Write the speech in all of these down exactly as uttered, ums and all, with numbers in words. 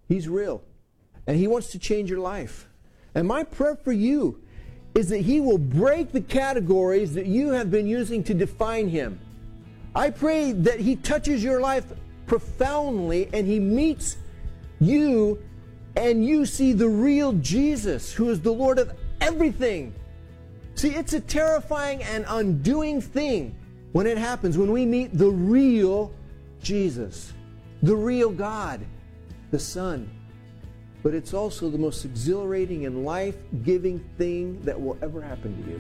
He's real. And He wants to change your life. And my prayer for you is that He will break the categories that you have been using to define Him. I pray that He touches your life profoundly and He meets you and you see the real Jesus, who is the Lord of everything. See, it's a terrifying and undoing thing when it happens, when we meet the real Jesus, the real God, the Son. But it's also the most exhilarating and life-giving thing that will ever happen to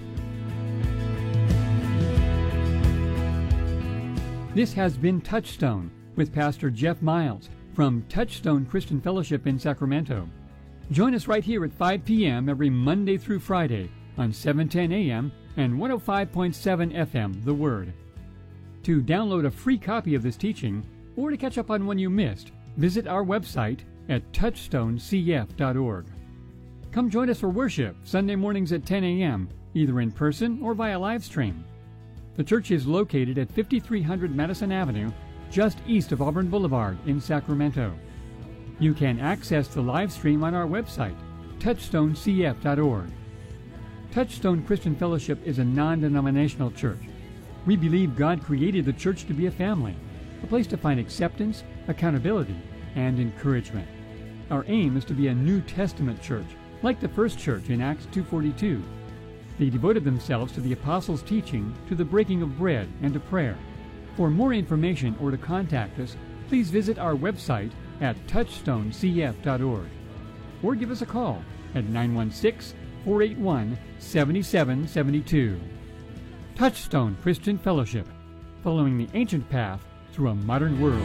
you. This has been Touchstone with Pastor Jeff Miles from Touchstone Christian Fellowship in Sacramento. Join us right here at five p.m. every Monday through Friday on seven ten a.m. and one oh five point seven F M, The Word. To download a free copy of this teaching or to catch up on one you missed, visit our website at touchstone c f dot org. Come join us for worship Sunday mornings at ten a.m., either in person or via live stream. The church is located at fifty-three hundred Madison Avenue, just east of Auburn Boulevard in Sacramento. You can access the live stream on our website, touchstone c f dot org. Touchstone Christian Fellowship is a non-denominational church. We believe God created the church to be a family, a place to find acceptance, accountability, and encouragement. Our aim is to be a New Testament church, like the first church in Acts two forty-two. They devoted themselves to the apostles' teaching, to the breaking of bread, and to prayer. For more information or to contact us, please visit our website at touchstone c f dot org or give us a call at nine one six, four eight one, seven seven seven two. Touchstone Christian Fellowship, following the ancient path through a modern world.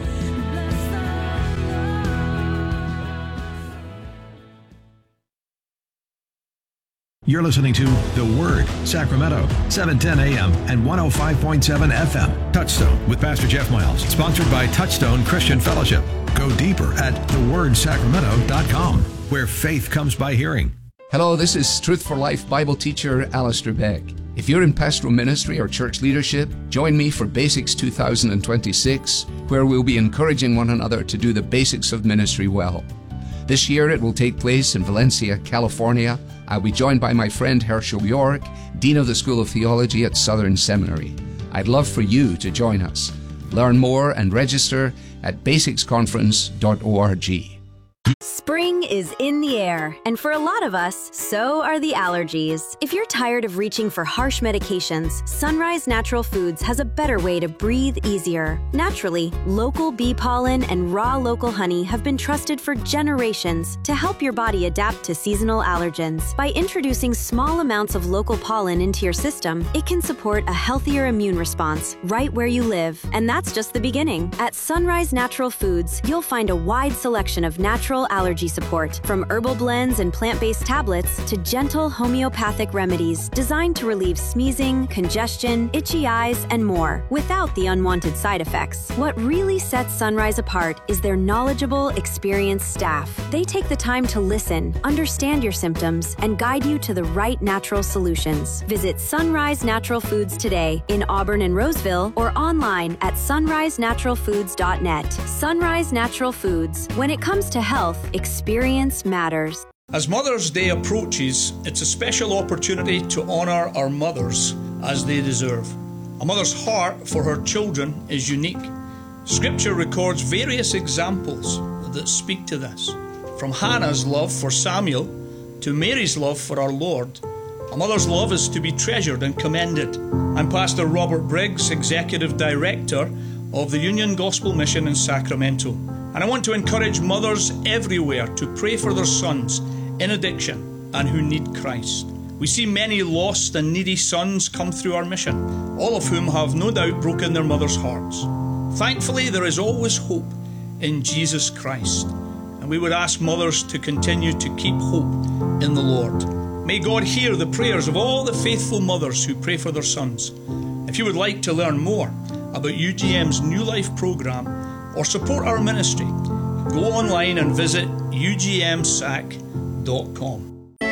You're listening to The Word, Sacramento, seven ten a.m. and one oh five point seven F M. Touchstone with Pastor Jeff Miles, sponsored by Touchstone Christian Fellowship. Go deeper at the word sacramento dot com, where faith comes by hearing. Hello, this is Truth for Life Bible teacher Alistair Beck. If you're in pastoral ministry or church leadership, join me for Basics two thousand twenty-six, where we'll be encouraging one another to do the basics of ministry well. This year it will take place in Valencia, California. I'll be joined by my friend Herschel York, Dean of the School of Theology at Southern Seminary. I'd love for you to join us. Learn more and register at basics conference dot org. Spring is in the air, and for a lot of us, so are the allergies. If you're tired of reaching for harsh medications, Sunrise Natural Foods has a better way to breathe easier. Naturally, local bee pollen and raw local honey have been trusted for generations to help your body adapt to seasonal allergens. By introducing small amounts of local pollen into your system, it can support a healthier immune response right where you live. And that's just the beginning. At Sunrise Natural Foods, you'll find a wide selection of natural allergy support, from herbal blends and plant-based tablets to gentle homeopathic remedies designed to relieve sneezing, congestion, itchy eyes, and more, without the unwanted side effects. What really sets Sunrise apart is their knowledgeable, experienced staff. They take the time to listen, understand your symptoms, and guide you to the right natural solutions. Visit Sunrise Natural Foods today in Auburn and Roseville, or online at sunrise natural foods dot net. Sunrise Natural Foods. When it comes to health, experience matters. As Mother's Day approaches, it's a special opportunity to honour our mothers as they deserve. A mother's heart for her children is unique. Scripture records various examples that speak to this. From Hannah's love for Samuel to Mary's love for our Lord, a mother's love is to be treasured and commended. I'm Pastor Robert Briggs, Executive Director of the Union Gospel Mission in Sacramento. And I want to encourage mothers everywhere to pray for their sons in addiction and who need Christ. We see many lost and needy sons come through our mission, all of whom have no doubt broken their mothers' hearts. Thankfully, there is always hope in Jesus Christ, and we would ask mothers to continue to keep hope in the Lord. May God hear the prayers of all the faithful mothers who pray for their sons. If you would like to learn more about U G M's New Life program or support our ministry, go online and visit u g m sac dot com.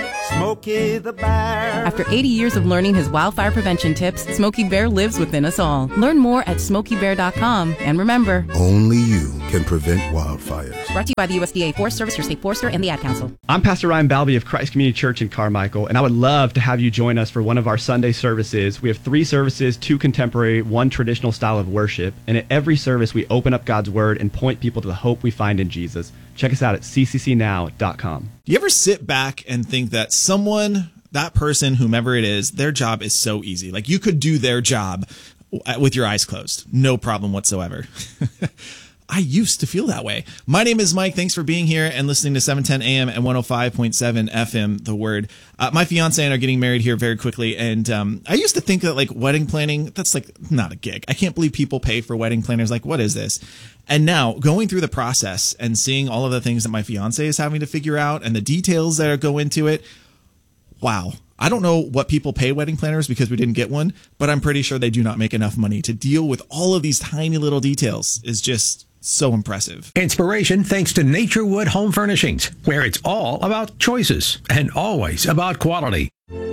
Smokey the Bear. After eighty years of learning his wildfire prevention tips, Smokey Bear lives within us all. Learn more at smokey bear dot com, and remember, only you can can prevent wildfires. Brought to you by the U S D A Forest Service, your state forester, and the Ad Council. I'm Pastor Ryan Balby of Christ Community Church in Carmichael, and I would love to have you join us for one of our Sunday services. We have three services, two contemporary, one traditional style of worship, and at every service we open up God's Word and point people to the hope we find in Jesus. Check us out at c c c now dot com. Do you ever sit back and think that someone, that person, whomever it is, their job is so easy? Like you could do their job with your eyes closed. No problem whatsoever. I used to feel that way. My name is Mike. Thanks for being here and listening to seven ten a.m. and one oh five point seven F M, The Word. Uh, my fiance and I are getting married here very quickly, and um, I used to think that like wedding planning, that's like not a gig. I can't believe people pay for wedding planners. Like, what is this? And now going through the process and seeing all of the things that my fiance is having to figure out and the details that go into it, wow. I don't know what people pay wedding planners because we didn't get one, but I'm pretty sure they do not make enough money to deal with all of these tiny little details. Is just so impressive. Inspiration thanks to Naturewood Home Furnishings, where it's all about choices and always about quality.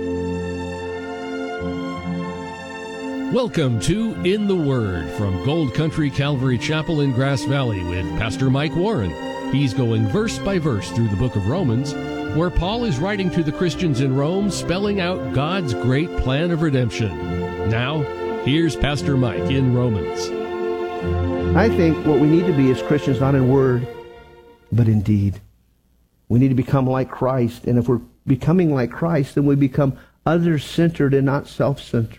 Welcome to In the Word from Gold Country Calvary Chapel in Grass Valley with Pastor Mike Warren. He's going verse by verse through the book of Romans, where Paul is writing to the Christians in Rome, spelling out God's great plan of redemption. Now, here's Pastor Mike in Romans. I think what we need to be as Christians, not in word, but in deed. We need to become like Christ. And if we're becoming like Christ, then we become other-centered and not self-centered.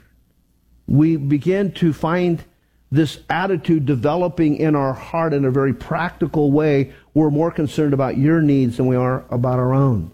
We begin to find this attitude developing in our heart in a very practical way. We're more concerned about your needs than we are about our own.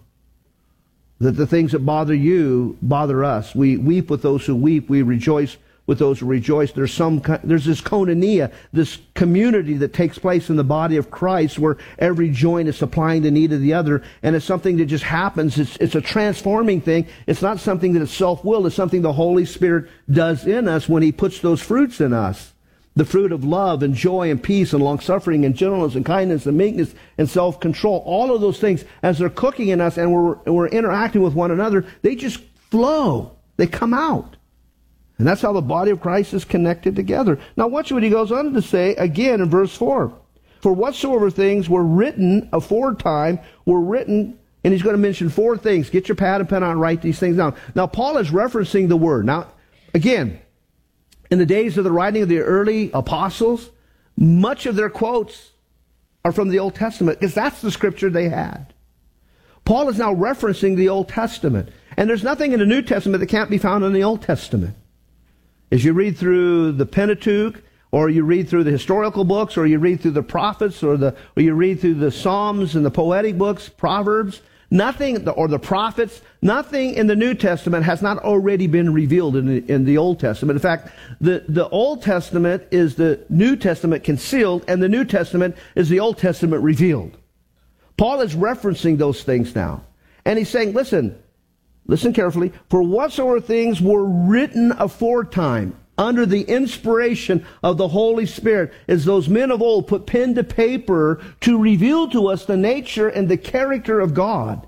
That the things that bother you bother us. We weep with those who weep. We rejoice with those who rejoice. There's some, there's this koinonia, this community that takes place in the body of Christ where every joint is supplying the need of the other, and it's something that just happens. It's, it's a transforming thing. It's not something that is self-willed. It's something the Holy Spirit does in us when He puts those fruits in us. The fruit of love and joy and peace and long-suffering and gentleness and kindness and meekness and self-control. All of those things, as they're cooking in us and we're, we're interacting with one another, they just flow. They come out. And that's how the body of Christ is connected together. Now watch what he goes on to say again in verse four. For whatsoever things were written aforetime were written, and he's going to mention four things. Get your pad and pen out and write these things down. Now Paul is referencing the Word. Now, again, in the days of the writing of the early apostles, much of their quotes are from the Old Testament because that's the scripture they had. Paul is now referencing the Old Testament. And there's nothing in the New Testament that can't be found in the Old Testament. As you read through the Pentateuch, or you read through the historical books, or you read through the prophets, or the or you read through the Psalms and the poetic books, Proverbs, nothing, or the prophets, nothing in the New Testament has not already been revealed in the, in the Old Testament. In fact, the, the Old Testament is the New Testament concealed, and the New Testament is the Old Testament revealed. Paul is referencing those things now. And he's saying, listen, listen carefully, for whatsoever things were written aforetime, under the inspiration of the Holy Spirit, as those men of old put pen to paper to reveal to us the nature and the character of God.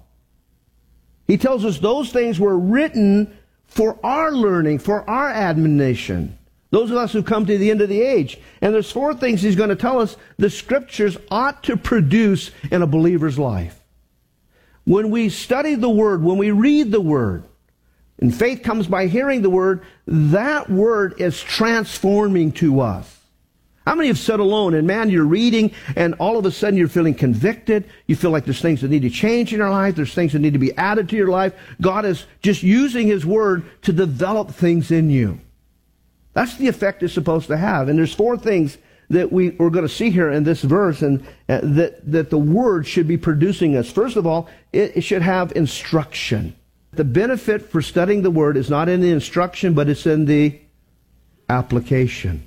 He tells us those things were written for our learning, for our admonition. Those of us who come to the end of the age. And there's four things he's going to tell us the Scriptures ought to produce in a believer's life. When we study the Word, when we read the Word, and faith comes by hearing the Word, that Word is transforming to us. How many have sat alone and man, you're reading and all of a sudden you're feeling convicted. You feel like there's things that need to change in your life. There's things that need to be added to your life. God is just using His Word to develop things in you. That's the effect it's supposed to have. And there's four things that we, we're going to see here in this verse and uh, that, that the Word should be producing us. First of all, it, it should have instruction. The benefit for studying the Word is not in the instruction, but it's in the application.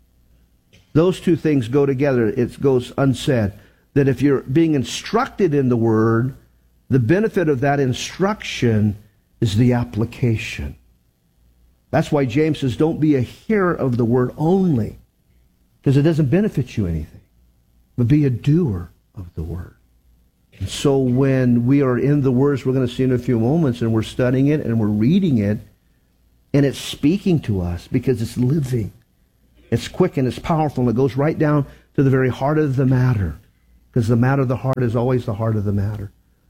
Those two things go together. It goes unsaid. That if you're being instructed in the Word, the benefit of that instruction is the application. That's why James says, don't be a hearer of the Word only, because it doesn't benefit you anything, but be a doer of the Word. And so when we are in the words we're going to see in a few moments, and we're studying it and we're reading it, and it's speaking to us because it's living, it's quick and it's powerful, and it goes right down to the very heart of the matter, because the matter of the heart is always the heart of the matter.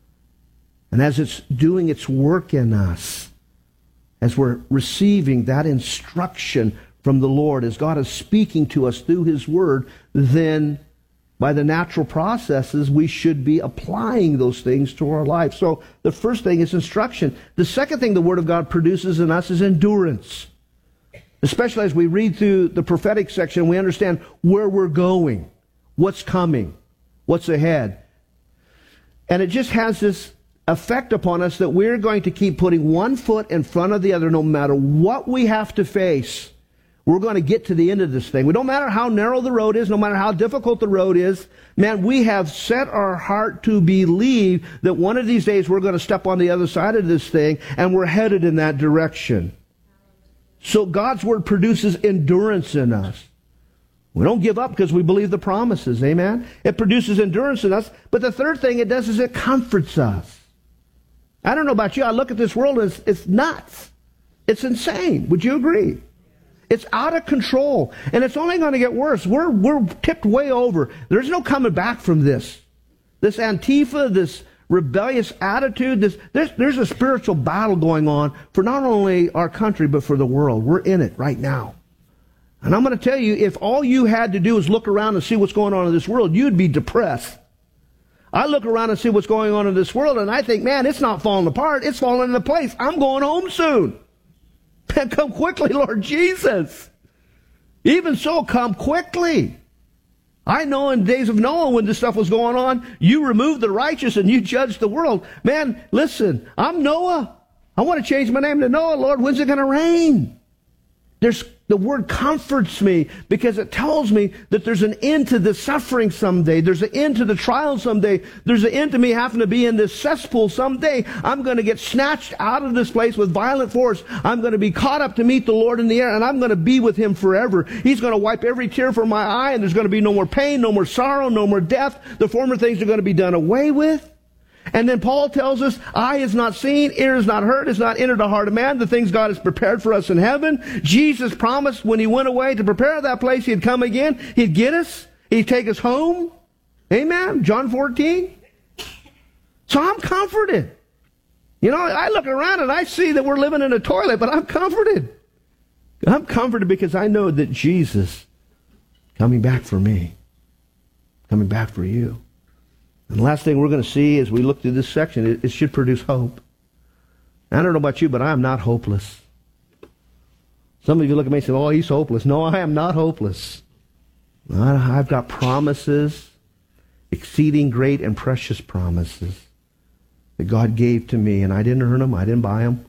And as it's doing its work in us, as we're receiving that instruction from the Lord, as God is speaking to us through His Word, then by the natural processes, we should be applying those things to our life. So the first thing is instruction. The second thing the Word of God produces in us is endurance. Especially as we read through the prophetic section, we understand where we're going, what's coming, what's ahead. And it just has this effect upon us that we're going to keep putting one foot in front of the other no matter what we have to face. We're going to get to the end of this thing. We don't matter how narrow the road is, no matter how difficult the road is. Man, we have set our heart to believe that one of these days we're going to step on the other side of this thing, and we're headed in that direction. So God's Word produces endurance in us. We don't give up because we believe the promises. Amen? It produces endurance in us. But the third thing it does is it comforts us. I don't know about you. I look at this world and it's, it's nuts. It's insane. Would you agree? It's out of control. And it's only going to get worse. We're, we're tipped way over. There's no coming back from this. This Antifa, this rebellious attitude, this, there's, there's a spiritual battle going on for not only our country, but for the world. We're in it right now. And I'm going to tell you, if all you had to do is look around and see what's going on in this world, you'd be depressed. I look around and see what's going on in this world, and I think, man, it's not falling apart. It's falling into place. I'm going home soon. Man, come quickly, Lord Jesus. Even so, come quickly. I know in the days of Noah when this stuff was going on, you removed the righteous and you judged the world. Man, listen, I'm Noah. I want to change my name to Noah. Lord, when's it going to rain? There's The Word comforts me because it tells me that there's an end to the suffering someday. There's an end to the trial someday. There's an end to me having to be in this cesspool someday. I'm going to get snatched out of this place with violent force. I'm going to be caught up to meet the Lord in the air, and I'm going to be with Him forever. He's going to wipe every tear from my eye, and there's going to be no more pain, no more sorrow, no more death. The former things are going to be done away with. And then Paul tells us, eye is not seen, ear is not heard, has not entered the heart of man, the things God has prepared for us in heaven. Jesus promised when He went away to prepare that place, He'd come again, He'd get us, He'd take us home. Amen? John fourteen. So I'm comforted. You know, I look around and I see that we're living in a toilet, but I'm comforted. I'm comforted because I know that Jesus is coming back for me, coming back for you. And the last thing we're going to see as we look through this section, it, it should produce hope. I don't know about you, but I am not hopeless. Some of you look at me and say, oh, he's hopeless. No, I am not hopeless. I, I've got promises, exceeding great and precious promises that God gave to me, and I didn't earn them. I didn't buy them.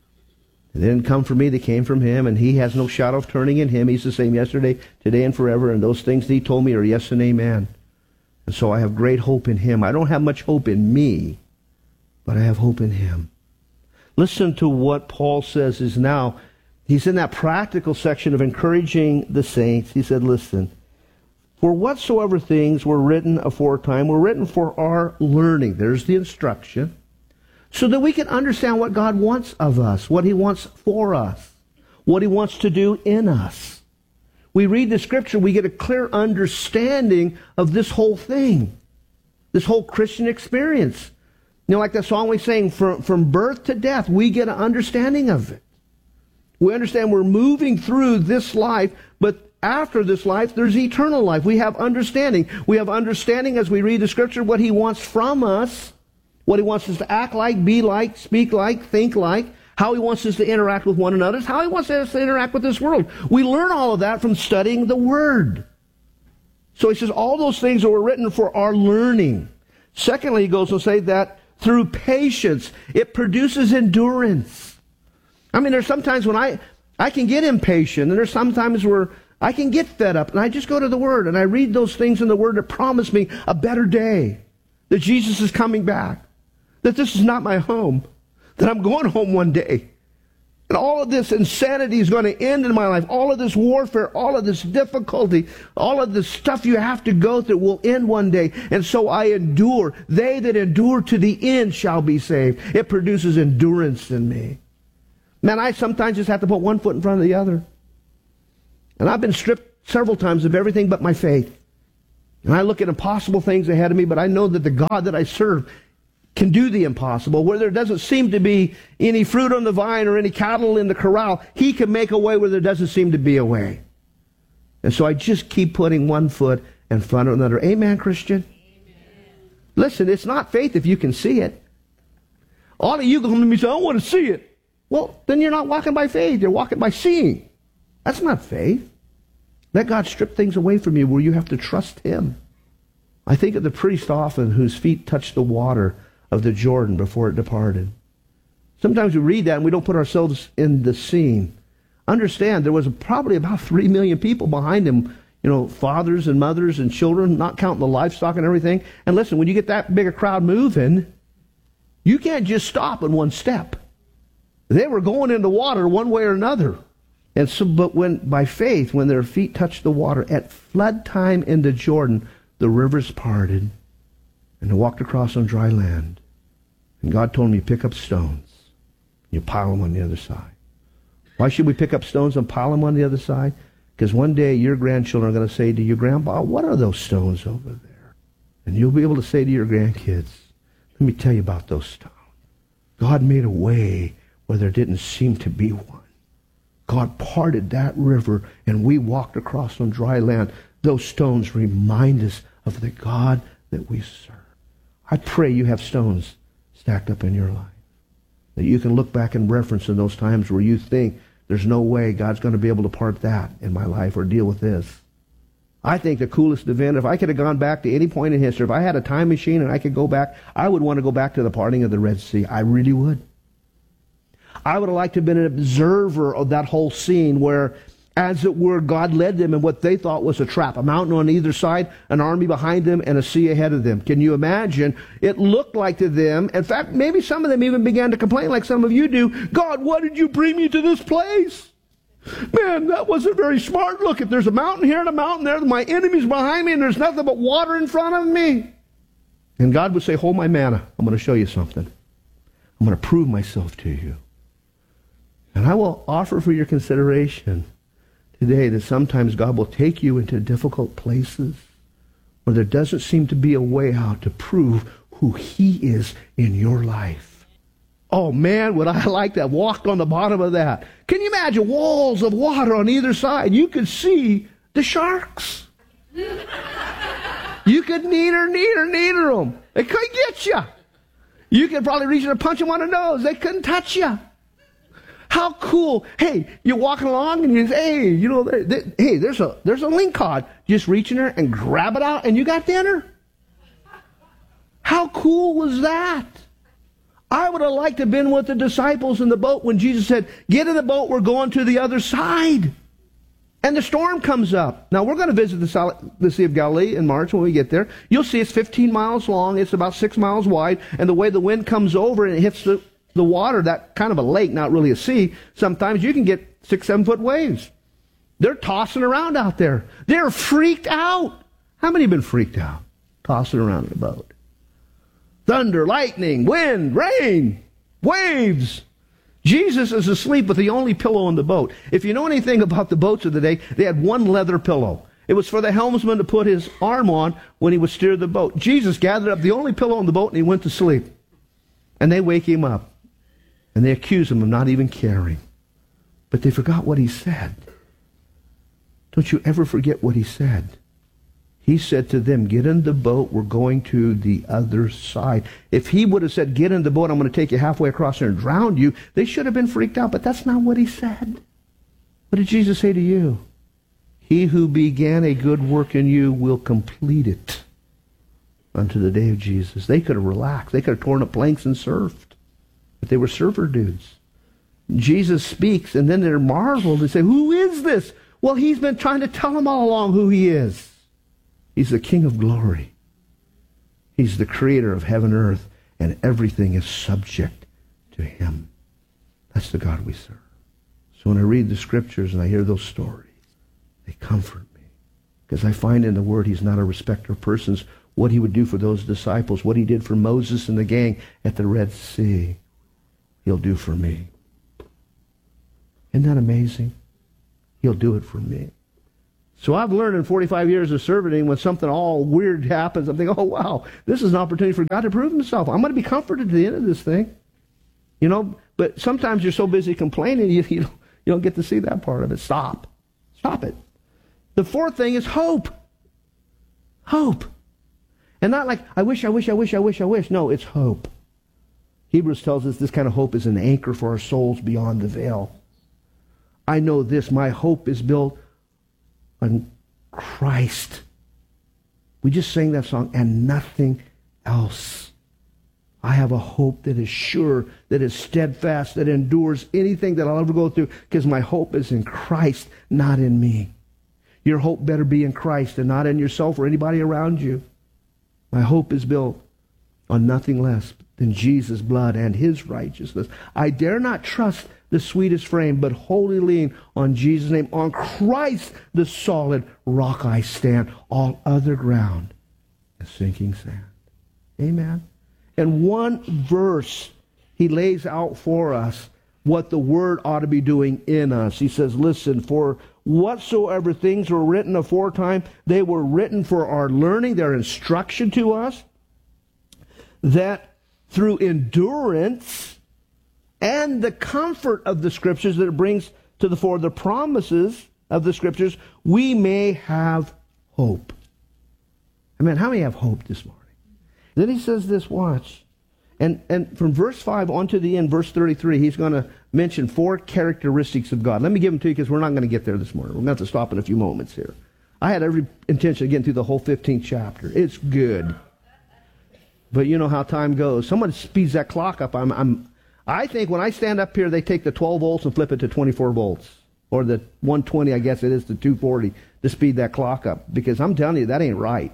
They didn't come from me. They came from Him, and He has no shadow of turning in Him. He's the same yesterday, today, and forever, and those things that He told me are yes and amen. And so I have great hope in Him. I don't have much hope in me, but I have hope in Him. Listen to what Paul says is now, he's in that practical section of encouraging the saints. He said, listen, for whatsoever things were written aforetime were written for our learning. There's the instruction. So that we can understand what God wants of us, what He wants for us, what He wants to do in us. We read the Scripture, we get a clear understanding of this whole thing, this whole Christian experience. You know, like the song we sang, from, from birth to death, we get an understanding of it. We understand we're moving through this life, but after this life, there's eternal life. We have understanding. We have understanding as we read the Scripture, what He wants from us, what He wants us to act like, be like, speak like, think like, how He wants us to interact with one another, how He wants us to interact with this world. We learn all of that from studying the Word. So he says all those things that were written for our learning. Secondly, he goes to say that through patience, it produces endurance. I mean, there's sometimes when I, I can get impatient, and there's sometimes where I can get fed up, and I just go to the Word, and I read those things in the Word that promise me a better day, that Jesus is coming back, that this is not my home, that I'm going home one day. And all of this insanity is going to end in my life. All of this warfare, all of this difficulty, all of this stuff you have to go through will end one day. And so I endure. They that endure to the end shall be saved. It produces endurance in me. Man, I sometimes just have to put one foot in front of the other. And I've been stripped several times of everything but my faith. And I look at impossible things ahead of me, but I know that the God that I serve can do the impossible. Where there doesn't seem to be any fruit on the vine or any cattle in the corral, He can make a way where there doesn't seem to be a way. And so I just keep putting one foot in front of another. Amen, Christian? Amen. Listen, it's not faith if you can see it. All of you come to me and say, I want to see it. Well, then you're not walking by faith. You're walking by seeing. That's not faith. Let God strip things away from you where you have to trust Him. I think of the priest often whose feet touched the water of the Jordan before it departed. Sometimes we read that and we don't put ourselves in the scene. Understand, there was probably about three million people behind him, you know, fathers and mothers and children, not counting the livestock and everything. And listen, when you get that big a crowd moving, you can't just stop in one step. They were going into water one way or another. And so, but when, by faith, when their feet touched the water, at flood time into Jordan, the rivers parted, and they walked across on dry land. And God told me, pick up stones. You pile them on the other side. Why should we pick up stones and pile them on the other side? Because one day your grandchildren are going to say to you, Grandpa, what are those stones over there? And you'll be able to say to your grandkids, let me tell you about those stones. God made a way where there didn't seem to be one. God parted that river and we walked across on dry land. Those stones remind us of the God that we serve. I pray you have stones stacked up in your life, that you can look back and reference in those times where you think there's no way God's going to be able to part that in my life or deal with this. I think the coolest event, if I could have gone back to any point in history, if I had a time machine and I could go back, I would want to go back to the parting of the Red Sea. I really would. I would have liked to have been an observer of that whole scene where, as it were, God led them in what they thought was a trap. A mountain on either side, an army behind them, and a sea ahead of them. Can you imagine? It looked like to them, in fact, maybe some of them even began to complain like some of you do, God, why did you bring me to this place? Man, that wasn't very smart. Look, if there's a mountain here and a mountain there, my enemy's behind me, and there's nothing but water in front of me. And God would say, hold my manna. I'm going to show you something. I'm going to prove myself to you. And I will offer for your consideration today that sometimes God will take you into difficult places where there doesn't seem to be a way out to prove who He is in your life. Oh man, would I like to have walked on the bottom of that. Can you imagine walls of water on either side? You could see the sharks. You could neater, neater, neater them. They couldn't get you. You could probably reach in and punch them on the nose. They couldn't touch you. How cool. Hey, you're walking along and you say, hey, you know, they, they, hey, there's a there's a lingcod. Just reach in there and grab it out and you got dinner. How cool was that? I would have liked to have been with the disciples in the boat when Jesus said, get in the boat, we're going to the other side. And the storm comes up. Now, we're going to visit the, the Sea of Galilee in March when we get there. You'll see it's fifteen miles long. It's about six miles wide. And the way the wind comes over and it hits the the water, that kind of a lake, not really a sea, sometimes you can get six, seven foot waves. They're tossing around out there. They're freaked out. How many have been freaked out? Tossing around in a boat. Thunder, lightning, wind, rain, waves. Jesus is asleep with the only pillow on the boat. If you know anything about the boats of the day, they had one leather pillow. It was for the helmsman to put his arm on when he would steer the boat. Jesus gathered up the only pillow on the boat and he went to sleep. And they wake him up. And they accuse him of not even caring. But they forgot what he said. Don't you ever forget what he said. He said to them, get in the boat, we're going to the other side. If he would have said, get in the boat, I'm going to take you halfway across there and drown you, they should have been freaked out, but that's not what he said. What did Jesus say to you? He who began a good work in you will complete it unto the day of Jesus. They could have relaxed. They could have torn up planks and surfed. But they were surfer dudes. Jesus speaks, and then they're marveled. They say, who is this? Well, he's been trying to tell them all along who he is. He's the King of glory. He's the creator of heaven and earth, and everything is subject to him. That's the God we serve. So when I read the scriptures and I hear those stories, they comfort me. Because I find in the Word he's not a respecter of persons. What he would do for those disciples, what he did for Moses and the gang at the Red Sea, he'll do for me. Isn't that amazing? He'll do it for me. So I've learned in forty-five years of serving, when something all weird happens, I'm thinking, oh, wow, this is an opportunity for God to prove himself. I'm going to be comforted at the end of this thing. You know, but sometimes you're so busy complaining, you, you, don't, you don't get to see that part of it. Stop. Stop it. The fourth thing is hope. Hope. And not like, I wish, I wish, I wish, I wish, I wish. No, it's hope. Hebrews tells us this kind of hope is an anchor for our souls beyond the veil. I know this, my hope is built on Christ. We just sang that song, and nothing else. I have a hope that is sure, that is steadfast, that endures anything that I'll ever go through, because my hope is in Christ, not in me. Your hope better be in Christ and not in yourself or anybody around you. My hope is built on nothing less than Jesus' blood and his righteousness. I dare not trust the sweetest frame, but wholly lean on Jesus' name. On Christ, the solid rock I stand. All other ground is sinking sand. Amen. In one verse, he lays out for us what the Word ought to be doing in us. He says, listen, for whatsoever things were written aforetime, they were written for our learning, their instruction to us, that through endurance and the comfort of the Scriptures that it brings to the fore, the promises of the Scriptures, we may have hope. I mean, how many have hope this morning? Then he says this, watch. And, and from verse five on to the end, verse thirty-three, he's going to mention four characteristics of God. Let me give them to you because we're not going to get there this morning. We're going to have to stop in a few moments here. I had every intention of getting through the whole fifteenth chapter. It's good. But you know how time goes. Someone speeds that clock up. I'm, I'm, I think when I stand up here, they take the twelve volts and flip it to twenty-four volts. Or the one twenty, I guess it is, to two forty to speed that clock up. Because I'm telling you, that ain't right.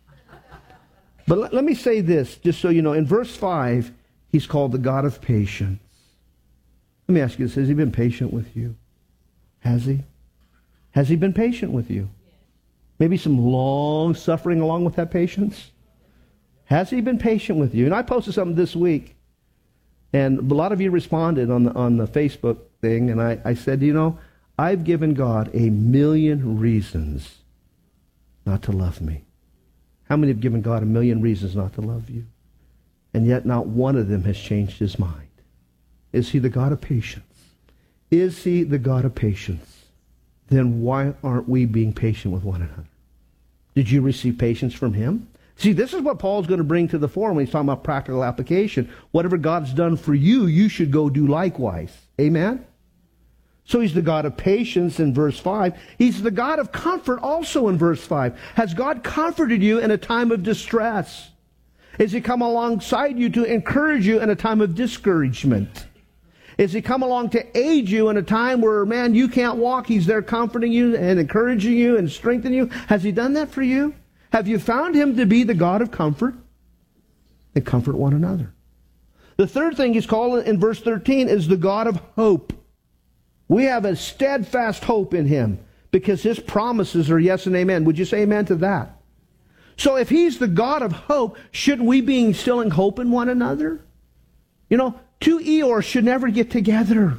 But let, let me say this, just so you know. In verse five, he's called the God of patience. Let me ask you this. Has he been patient with you? Has he? Has he been patient with you? Maybe some long suffering along with that patience? Has he been patient with you? And I posted something this week, and a lot of you responded on the, on the Facebook thing, and I, I said, you know, I've given God a million reasons not to love me. How many have given God a million reasons not to love you? And yet not one of them has changed his mind. Is he the God of patience? Is he the God of patience? Then why aren't we being patient with one another? Did you receive patience from him? See, this is what Paul's going to bring to the fore when he's talking about practical application. Whatever God's done for you, you should go do likewise. Amen? So he's the God of patience in verse five. He's the God of comfort also in verse five. Has God comforted you in a time of distress? Has he come alongside you to encourage you in a time of discouragement? Has he come along to aid you in a time where, man, you can't walk? He's there comforting you and encouraging you and strengthening you. Has he done that for you? Have you found him to be the God of comfort? And comfort one another. The third thing he's called in verse thirteen is the God of hope. We have a steadfast hope in him because his promises are yes and amen. Would you say amen to that? So if he's the God of hope, shouldn't we be instilling hope in one another? You know, two Eeyores should never get together.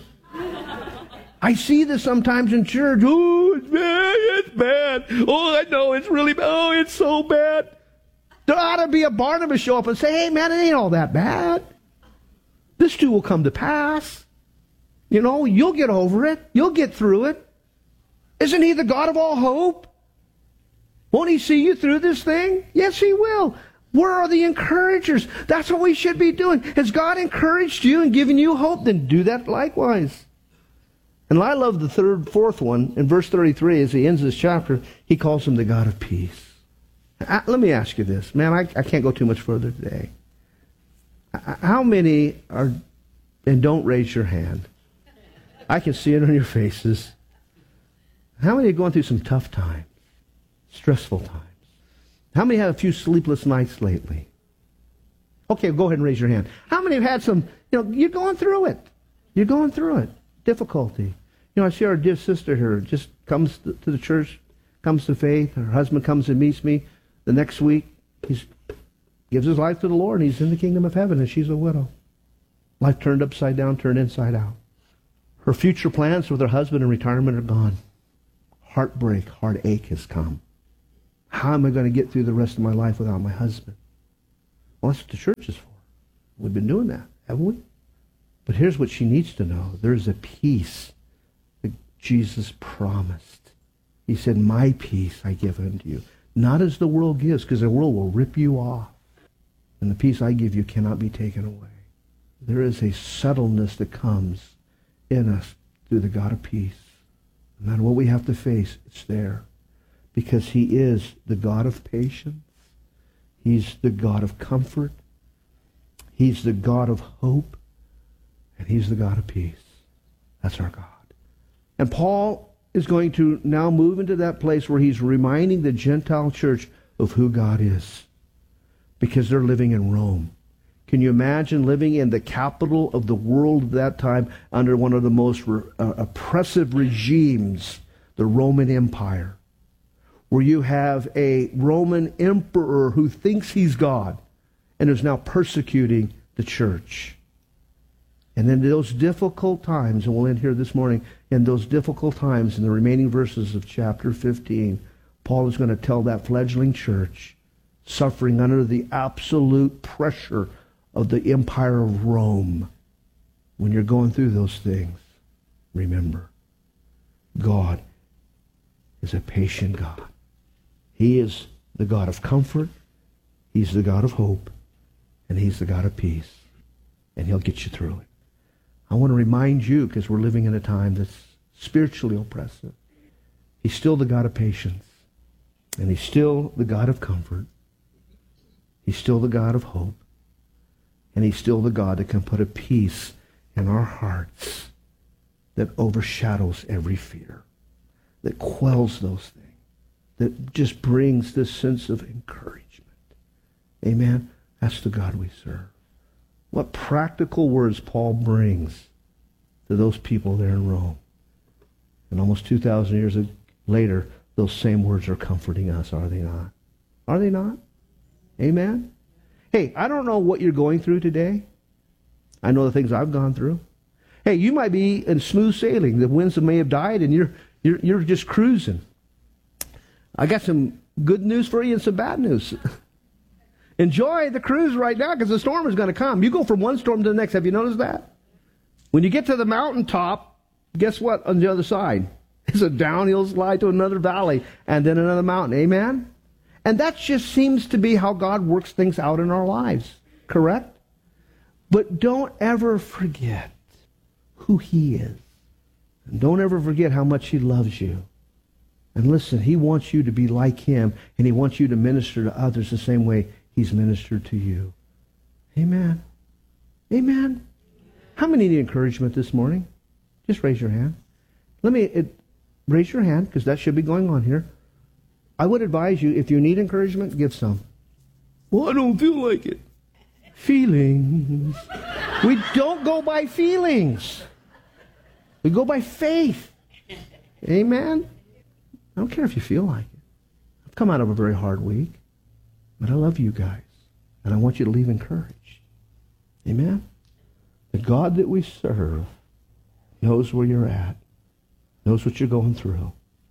I see this sometimes in church. Oh, it's bad, it's bad. Oh, I know, it's really bad. Oh, it's so bad. There ought to be a Barnabas show up and say, hey, man, it ain't all that bad. This too will come to pass. You know, you'll get over it. You'll get through it. Isn't he the God of all hope? Won't he see you through this thing? Yes, he will. Where are the encouragers? That's what we should be doing. Has God encouraged you and given you hope? Then do that likewise. And I love the third, fourth one. In verse thirty-three, as he ends this chapter, he calls him the God of peace. I, let me ask you this. Man, I, I can't go too much further today. How many are, and don't raise your hand, I can see it on your faces. How many are going through some tough times, stressful times? How many have a few sleepless nights lately? Okay, go ahead and raise your hand. How many have had some, you know, you're going through it. You're going through it. Difficulty. You know, I see our dear sister here, just comes to the church, comes to faith. Her husband comes and meets me. The next week, he gives his life to the Lord, and he's in the kingdom of heaven, and she's a widow. Life turned upside down, turned inside out. Her future plans with her husband in retirement are gone. heartbreak, heartache has come. How am I going to get through the rest of my life without my husband? Well, that's what the church is for. We've been doing that, haven't we? But here's what she needs to know. There's a peace that Jesus promised. He said, my peace I give unto you. Not as the world gives, because the world will rip you off. And the peace I give you cannot be taken away. There is a settledness that comes in us through the God of peace. No matter what we have to face, it's there. Because he is the God of patience. He's the God of comfort. He's the God of hope. And he's the God of peace. That's our God. And Paul is going to now move into that place where he's reminding the Gentile church of who God is. Because they're living in Rome. Can you imagine living in the capital of the world at that time under one of the most re- uh, oppressive regimes, the Roman Empire, where you have a Roman emperor who thinks he's God and is now persecuting the church. And in those difficult times, and we'll end here this morning, in those difficult times, in the remaining verses of chapter fifteen, Paul is going to tell that fledgling church, suffering under the absolute pressure of the empire of Rome, when you're going through those things, remember, God is a patient God. He is the God of comfort, he's the God of hope, and he's the God of peace. And he'll get you through it. I want to remind you, because we're living in a time that's spiritually oppressive, he's still the God of patience, and he's still the God of comfort. He's still the God of hope. And he's still the God that can put a peace in our hearts that overshadows every fear, that quells those things, that just brings this sense of encouragement. Amen? That's the God we serve. What practical words Paul brings to those people there in Rome. And almost two thousand years later, those same words are comforting us, are they not? Are they not? Amen? Hey, I don't know what you're going through today. I know the things I've gone through. Hey, you might be in smooth sailing. The winds may have died and you're, you're, you're just cruising. I got some good news for you and some bad news. Enjoy the cruise right now because the storm is going to come. You go from one storm to the next. Have you noticed that? When you get to the mountaintop, guess what on the other side? It's a downhill slide to another valley and then another mountain. Amen? And that just seems to be how God works things out in our lives. Correct? But don't ever forget who he is. And don't ever forget how much he loves you. And listen, he wants you to be like him, and he wants you to minister to others the same way he's ministered to you. Amen. Amen. How many need encouragement this morning? Just raise your hand. Let me it, raise your hand, because that should be going on here. I would advise you, if you need encouragement, give some. Well, I don't feel like it. Feelings. We don't go by feelings. We go by faith. Amen? I don't care if you feel like it. I've come out of a very hard week, but I love you guys, and I want you to leave encouraged. Amen? The God that we serve knows where you're at, knows what you're going through.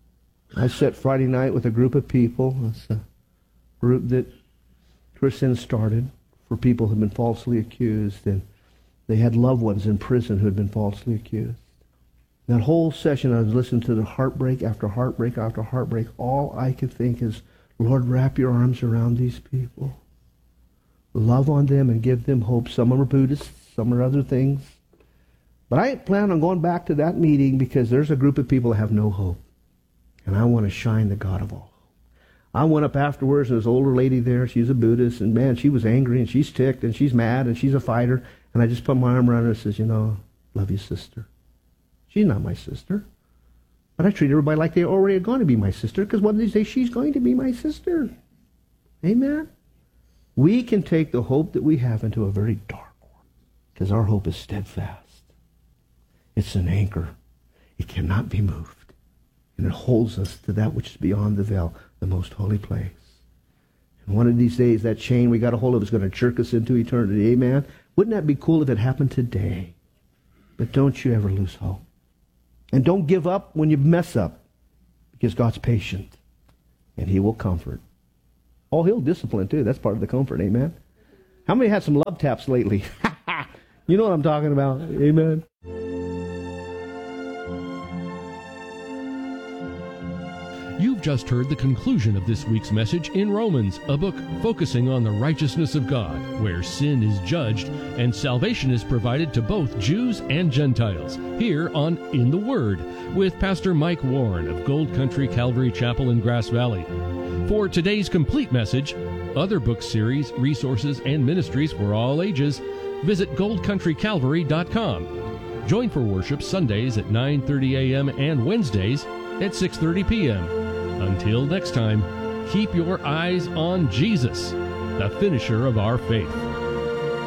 I sat Friday night with a group of people. It's a group that Kristen started for people who had been falsely accused, and they had loved ones in prison who had been falsely accused. That whole session, I was listening to the heartbreak after heartbreak after heartbreak. All I could think is, Lord, wrap your arms around these people. Love on them and give them hope. Some are Buddhists, some are other things. But I plan on going back to that meeting because there's a group of people that have no hope. And I want to shine the God of all hope. I went up afterwards, and there's an older lady there. She's a Buddhist, and man, she was angry, and she's ticked, and she's mad, and she's a fighter. And I just put my arm around her and says, you know, love you, sister. She's not my sister. But I treat everybody like they already are going to be my sister, because one of these days she's going to be my sister. Amen? We can take the hope that we have into a very dark world, because our hope is steadfast. It's an anchor. It cannot be moved. And it holds us to that which is beyond the veil, the most holy place. And one of these days, that chain we got a hold of is going to jerk us into eternity. Amen? Wouldn't that be cool if it happened today? But don't you ever lose hope. And don't give up when you mess up. because God's patient, and He will comfort. Oh, He'll discipline too. That's part of the comfort, amen? How many had some love taps lately? You know what I'm talking about, amen? You've just heard the conclusion of this week's message in Romans, a book focusing on the righteousness of God, where sin is judged and salvation is provided to both Jews and Gentiles, here on In the Word, with Pastor Mike Warren of Gold Country Calvary Chapel in Grass Valley. For today's complete message, other book series, resources, and ministries for all ages, visit gold country calvary dot com. Join for worship Sundays at nine thirty a.m. and Wednesdays at six thirty p.m. Until next time, keep your eyes on Jesus, the finisher of our faith.